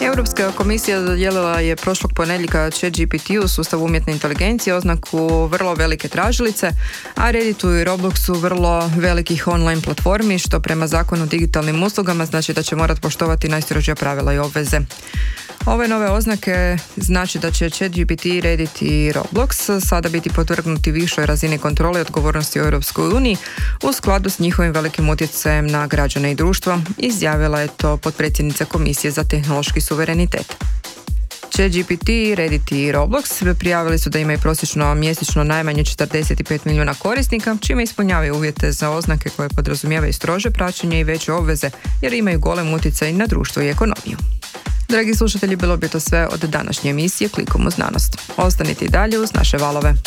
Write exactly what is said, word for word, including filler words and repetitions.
Europska komisija dodijelila je prošlog ponedjeljka ChatGPT-u, sustavu umjetne inteligencije, oznaku vrlo velike tražilice, a Redditu i Robloxu vrlo velikih online platformi, što prema zakonu o digitalnim uslugama znači da će morati poštovati najstrožija pravila i obveze. Ove nove oznake znači da će ChatGPT, Reddit i Roblox sada biti podvrgnuti višoj razini kontrole i odgovornosti u Europskoj uniji u skladu s njihovim velikim utjecajem na građane i društvo, izjavila je to potpredsjednica Komisije za tehnološki suverenitet. ChatGPT, Reddit i Roblox prijavili su da imaju prosječno mjesečno najmanje četrdeset pet milijuna korisnika, čime ispunjavaju uvjete za oznake koje podrazumijevaju strože praćenje i veće obveze, jer imaju golem utjecaj na društvo i ekonomiju. Dragi slušatelji, bilo bi to sve od današnje emisije Klikom u znanost. Ostanite i dalje uz naše valove.